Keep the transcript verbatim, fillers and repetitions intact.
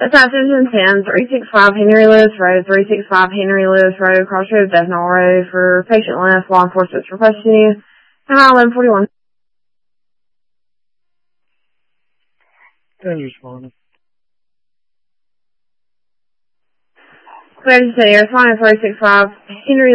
South Citizen ten, three sixty-five Henry Lewis Road, three sixty-five Henry Lewis Road, Crossroads, Bethnal Road, for patient list, law enforcement's requesting you. And eleven forty-one. Ten responding. Clear to city, responding three sixty-five Henry